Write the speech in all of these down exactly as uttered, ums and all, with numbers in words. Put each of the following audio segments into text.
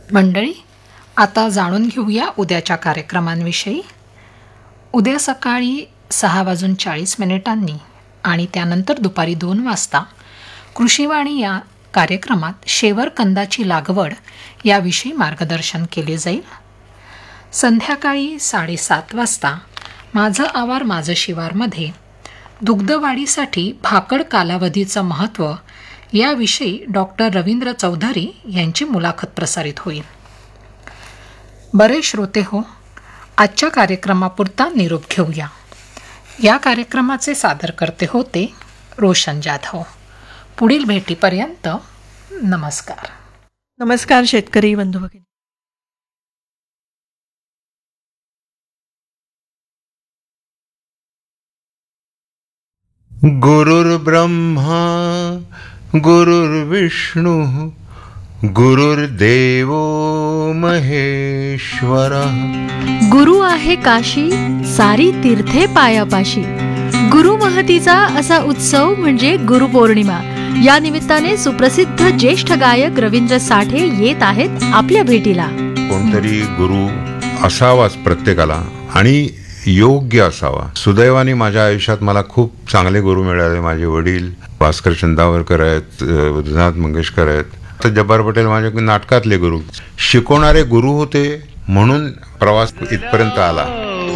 मंडळी, आता जाणून घेऊया उद्याच्या कार्यक्रमांविषयी. उद्या सकाळी सहा वाजून चाळीस मिनिटांनी आणि त्यानंतर दुपारी दोन वाजता कृषीवाणी या कार्यक्रमात शेवर कंदाची लागवड याविषयी मार्गदर्शन केले जाईल. संध्याकाळी साडेसात वाजता माझं आवार माझं शिवारमध्ये दुग्धवाढीसाठी भाकड कालावधीचं महत्त्व याविषयी डॉक्टर रवींद्र चौधरी यांची मुलाखत प्रसारित होईल. बरे श्रोते हो, आजच्या कार्यक्रमापुरता निरोप घेऊया. या कार्यक्रमाचे सादरकर्ते होते रोशन जाधव. पुढील भेटीपर्यंत नमस्कार. नमस्कार शेतकरी बंधू भगिनी. गुरुर्ब्रह्मा गुरुर्विष्णू गुरुर्देवो महेश्वरः. गुरु आहे काशी सारी तीर्थे पायापाशी. गुरु महतीचा असा उत्सव म्हणजे गुरुपौर्णिमा. या निमित्ताने सुप्रसिद्ध ज्येष्ठ गायक रवींद्र साठे येत आहेत आपल्या भेटीला. कोणतरी गुरु असावाच प्रत्येकाला आणि योग्य असावा. सुदैवाने माझ्या आयुष्यात मला खूप चांगले गुरु मिळाले. माझे वडील भास्कर चंदावरकर आहेत, रघुनाथ मंगेशकर आहेत, तर जब्बार पटेल माझे नाटकातले गुरु. शिकवणारे गुरु होते म्हणून प्रवास इथपर्यंत आला.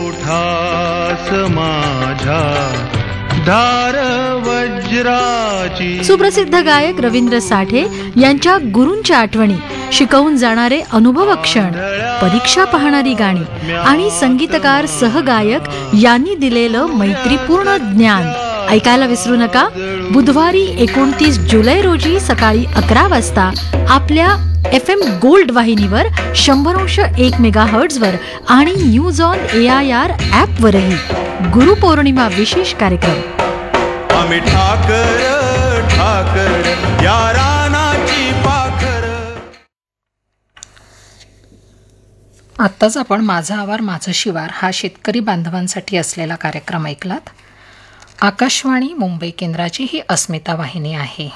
सुप्रसिद्ध गायक रवींद्र साठे यांच्या गुरूंच्या आठवणी, शिकवून जाणारे अनुभव क्षण, परीक्षा पाहणारी गाणी आणि संगीतकार सहगायक यांनी दिलेलं मैत्रीपूर्ण ज्ञान ऐकायला विसरू नका. बुधवारी एकोणतीस जुलै रोजी सकाळी अकरा वाजता आपल्या एफ एम गोल्ड वाहिनीवर शंभर अंश एक मेगा हर्ट्झवर आणि news on A I R ॲपवरही Guru Purnima विशेष कार्यक्रम. आम्ही ठाकर ठाकर या रानाची पाखर. आत्ताच आपण माझा आवार माझं शिवार हा शेतकरी बांधवांसाठी असलेला कार्यक्रम ऐकलात. आकाशवाणी मुंबई केंद्राची ही अस्मिता वाहिनी आहे.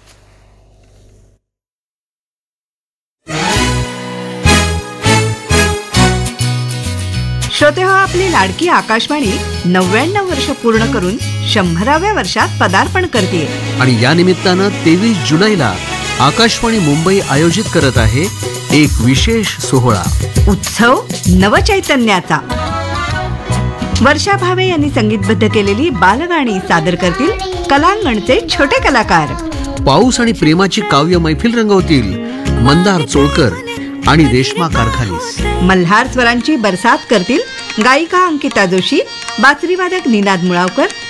श्रोते हो, आपली लाडकी आकाशवाणी नव्याण्णव वर्ष पूर्ण करून शंभराव्या वर्षात पदार्पण करते. आणि या निमित्तानं तेवीस जुलैला आकाशवाणी मुंबई आयोजित करत आहे एक विशेष सोहळा, उत्सव नवचैतन्याचा. वर्षा भावे यांनी संगीतबद्ध केलेली बालगाणी सादर करतील कलांगणचे छोटे कलाकार. पाऊस आणि प्रेमाची काव्य मैफिल रंगवतील मंदार चोळकर आणि रेश्मा कारखानीस. मल्हार स्वरांची बरसात करतील गायिका अंकिता जोशी, बासरीवादक निनाद मुळावकर